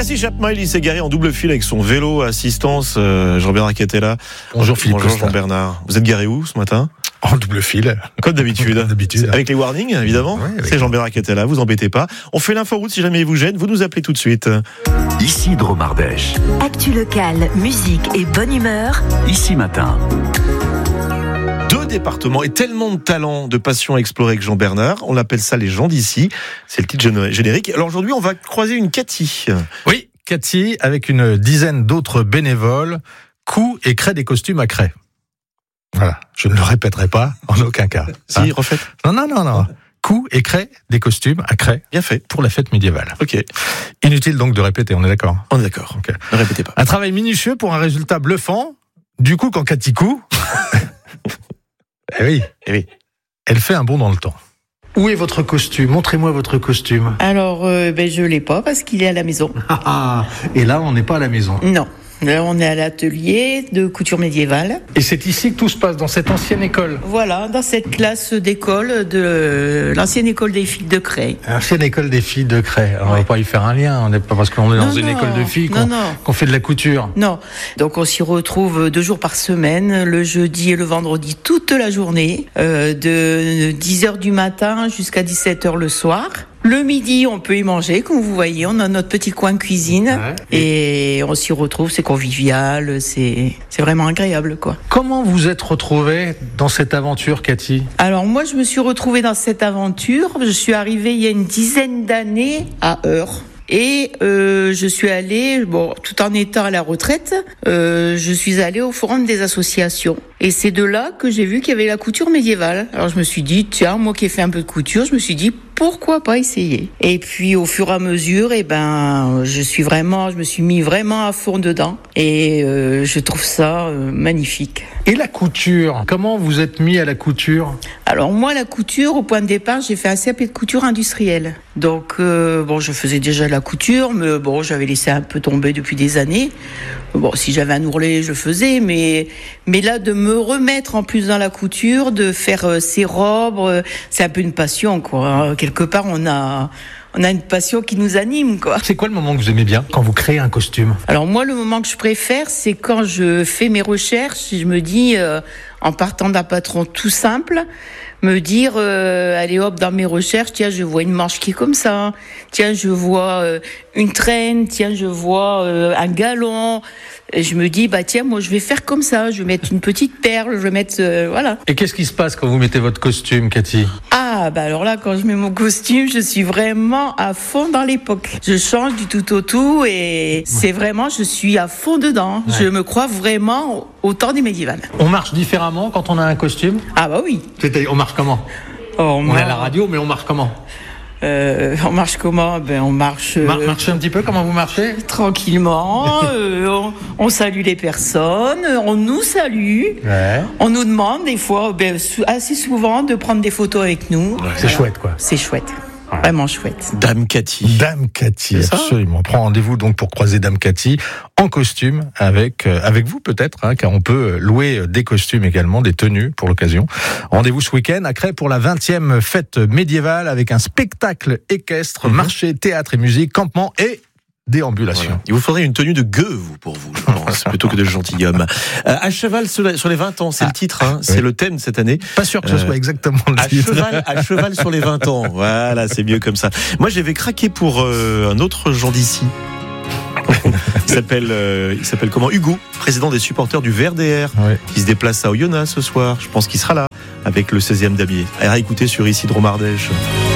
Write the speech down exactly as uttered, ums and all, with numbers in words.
Tracy Chapman, il s'est garé en double fil avec son vélo assistance. Euh, Jean-Bernard Catella. Bonjour Philippe Bonjour Costa. Jean-Bernard. Vous êtes garé où ce matin ? En double fil. Comme d'habitude. Comme d'habitude. Avec les warnings, évidemment. Ouais, avec... C'est Jean-Bernard Catella, vous embêtez pas. On fait l'inforoute si jamais il vous gêne. Vous nous appelez tout de suite. Ici Dromardèche. Actu locale, musique et bonne humeur. Ici Matin. Deux départements et tellement de talents, de passion à explorer avec Jean-Bernard. On appelle ça les gens d'ici. C'est le titre générique. Alors aujourd'hui, on va croiser une Cathy. Oui, Cathy, avec une dizaine d'autres bénévoles, coud et crée des costumes à craie. Voilà, je ne le répéterai pas en aucun cas. Si, hein. refaites. Non, non, non, non. Coud et crée des costumes à craie. Bien fait. Pour la fête médiévale. Ok. Inutile donc de répéter, on est d'accord ? On est d'accord. Okay. Ne répétez pas. Un travail minutieux pour un résultat bluffant. Du coup, quand Cathy coud, eh oui, eh oui, elle fait un bond dans le temps. Où est votre costume ? Montrez-moi votre costume. Alors, euh, ben, je l'ai pas parce qu'il est à la maison. Et là, on n'est pas à la maison. Non. Là, on est à l'atelier de couture médiévale. Et c'est ici que tout se passe, dans cette ancienne école. Voilà, dans cette classe d'école de l'ancienne école des filles de Creil. L'ancienne école des filles de Creil. Alors, ouais. On va pas y faire un lien, on n'est pas parce qu'on est dans non, une non, école de filles qu'on, non, non. qu'on fait de la couture. Non, donc on s'y retrouve deux jours par semaine, le jeudi et le vendredi toute la journée, euh, de dix heures du matin jusqu'à dix-sept heures le soir. Le midi, on peut y manger, comme vous voyez, on a notre petit coin cuisine ouais. et on s'y retrouve, c'est convivial, c'est, c'est vraiment agréable, quoi. Comment vous êtes retrouvée dans cette aventure, Cathy ? Alors moi, je me suis retrouvée dans cette aventure, je suis arrivée il y a une dizaine d'années à Eure. Et euh, je suis allée, bon, tout en étant à la retraite, euh, je suis allée au forum des associations. Et c'est de là que j'ai vu qu'il y avait la couture médiévale. Alors je me suis dit, tiens, moi qui ai fait un peu de couture, je me suis dit, pourquoi pas essayer ? Et puis au fur et à mesure, eh ben, je suis vraiment, je me suis mis vraiment à fond dedans. Et euh, je trouve ça euh, magnifique. Et la couture ? Comment vous êtes mis à la couture ? Alors moi, la couture, au point de départ, j'ai fait un C A P de couture industrielle. Donc euh, bon, je faisais déjà la couture, mais bon, j'avais laissé un peu tomber depuis des années. Bon, si j'avais un ourlet, je faisais, mais mais là, de me remettre en plus dans la couture, de faire euh, ces robes, euh, c'est un peu une passion, quoi. Quelque part, on a on a une passion qui nous anime, quoi. C'est quoi le moment que vous aimez bien quand vous créez un costume ? Alors moi, le moment que je préfère, c'est quand je fais mes recherches et je me dis, euh, en partant d'un patron tout simple, me dire, euh, allez hop, dans mes recherches, tiens, je vois une manche qui est comme ça, tiens, je vois euh, une traîne, tiens, je vois euh, un galon, et je me dis, bah tiens, moi je vais faire comme ça, je vais mettre une petite perle, je vais mettre, euh, voilà. Et qu'est-ce qui se passe quand vous mettez votre costume, Cathy ? Ah, bah alors là, quand je mets mon costume, je suis vraiment à fond dans l'époque. Je change du tout au tout et c'est vraiment, je suis à fond dedans. Ouais. Je me crois vraiment au temps des médiévales. On marche différemment quand on a un costume ? Ah bah oui. C'est-à-dire, on marche comment ? oh, On, on est à la radio, mais on marche comment ? Euh, on marche comment ? Ben on marche. Euh, Mar- marchez un petit peu. Comment vous marchez ? Tranquillement. euh, on, on salue les personnes. On nous salue. Ouais. On nous demande des fois, ben, assez souvent, de prendre des photos avec nous. Ouais. C'est voilà. Chouette, quoi. C'est chouette. Ouais. Vraiment chouette. Dame Cathy. Dame Cathy, absolument. On prend rendez-vous donc pour croiser Dame Cathy en costume avec euh, avec vous peut-être, hein, car on peut louer des costumes également, des tenues pour l'occasion. Rendez-vous ce week-end à Creil pour la vingtième fête médiévale avec un spectacle équestre, mm-hmm. marché, théâtre et musique, campement et déambulation. Voilà. Il vous faudrait une tenue de gueux, vous, pour vous, je pense, plutôt que de gentilhomme. Euh, à cheval sur les vingt ans, c'est ah, le titre, hein, c'est oui. le thème de cette année. Pas sûr que ce euh, soit exactement le à titre. Cheval, à cheval sur les vingt ans, voilà, c'est mieux comme ça. Moi, j'avais craqué pour euh, un autre Jean d'ici. il s'appelle, euh, il s'appelle comment ? Hugo, président des supporters du V R D R, oui. qui se déplace à Oyonnax ce soir. Je pense qu'il sera là avec le seizième damier. À écouter sur Ici Dromardèche.